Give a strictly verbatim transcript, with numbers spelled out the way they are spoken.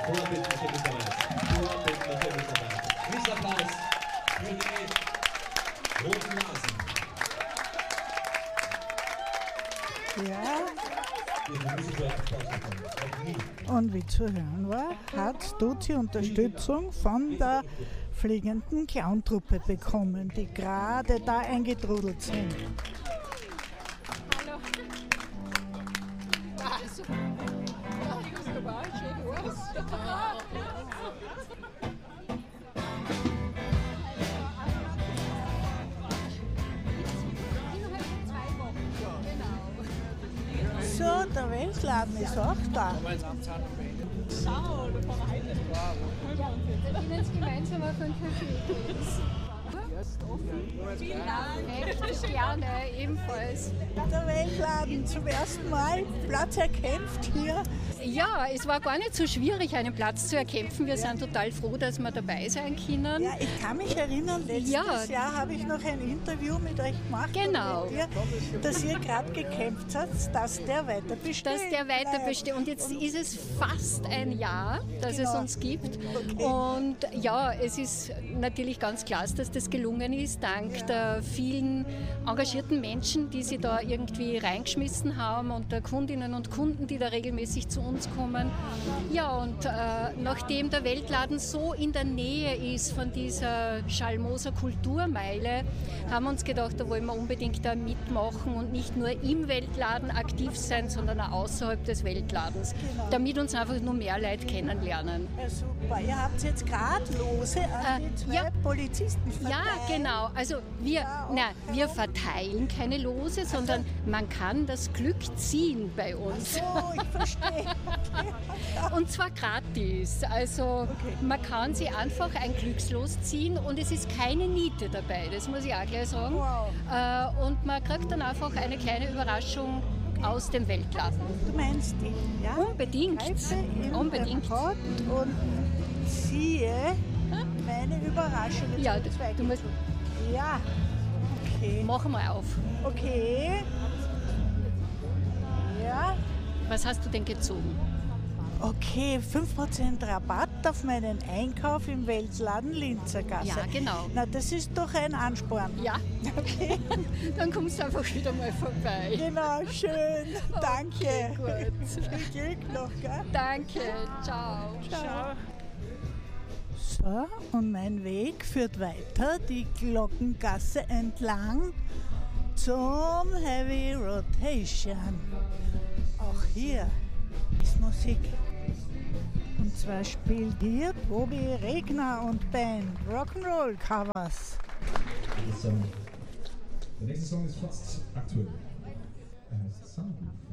Vorbildliche Mitarbeit. Vorbildliche Mitarbeit. Riesenapplaus für die roten Nasen. Ja. Und wie zu hören war, hat Duzi Unterstützung von der fliegenden Clowntruppe bekommen, die gerade da eingetrudelt sind. Hallo. Ah, super. Das war schön was. So, der Weltladen ist auch da. Schau, da kann man heute nicht warten. Wir gehen jetzt gemeinsam auf einen Kaffee. Vielen Dank. Echt gerne, ebenfalls. Der Weltladen zum ersten Mal Platz erkämpft hier. Ja, es war gar nicht so schwierig, einen Platz zu erkämpfen. Wir sind total froh, dass wir dabei sein können. Ja, ich kann mich erinnern, letztes Ja. Jahr habe ich noch ein Interview mit euch gemacht. Genau. Mit dir, dass ihr gerade gekämpft habt, dass der weiter besteht. Dass der weiter besteht. Und jetzt ist es fast ein Jahr, dass Genau. es uns gibt. Okay. Und ja, es ist natürlich ganz klasse, dass das gelungen ist, dank ja. der vielen engagierten Menschen, die sie da irgendwie reingeschmissen haben und der Kundinnen und Kunden, die da regelmäßig zu uns kommen. Ja, und äh, nachdem der Weltladen so in der Nähe ist von dieser Schalmoser Kulturmeile, haben wir uns gedacht, da wollen wir unbedingt da mitmachen und nicht nur im Weltladen aktiv sein, sondern auch außerhalb des Weltladens, Genau. damit uns einfach nur mehr Leute kennenlernen. Ja, super. Ihr habt jetzt gerade Lose an Äh, die zwei ja. Polizisten verteilt. Ja, genau. Also wir, Ja, na, auch wir verteilen keine Lose, sondern man kann das Glück ziehen bei uns. So, ich verstehe. Und zwar gratis. Also man kann sie einfach ein Glückslos ziehen und es ist keine Niete dabei, das muss ich auch gleich sagen. Wow. Äh, Und man kriegt dann einfach eine kleine Überraschung aus dem Weltladen. Du meinst die, ja? Unbedingt. Greife in Unbedingt. den Pott und siehe meine Überraschung. Jetzt Ja, hab ich du, zwei du musst, Ja, okay. mach mal auf. Okay. Ja, Was hast du denn gezogen? okay, fünf Prozent Rabatt auf meinen Einkauf im Weltladen Linzergasse. Ja, genau. Na, das ist doch ein Ansporn. Ja, Okay, dann kommst du einfach wieder mal vorbei. genau, schön. Danke. Gut. Viel Glück noch, gell? Danke, ciao. Ciao. So, und mein Weg führt weiter die Glockengasse entlang zum Heavy Rotation. Auch hier ist Musik. Und zwar spielt hier Tobi Regner und Band Rock'n'Roll Covers. Der nächste Song ist fast aktuell. Er heißt Sunroof.